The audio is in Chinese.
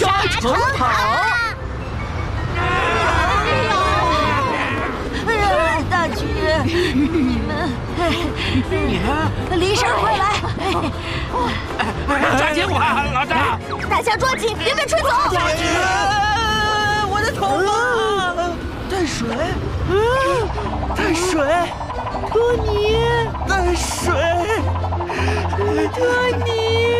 沙城堡。 哎呀，大橘，你们，李婶，快来！ 抓紧我，老大！ 大象抓紧，别被吹走！ 我的头发！带水，带水，托尼，带水，托尼。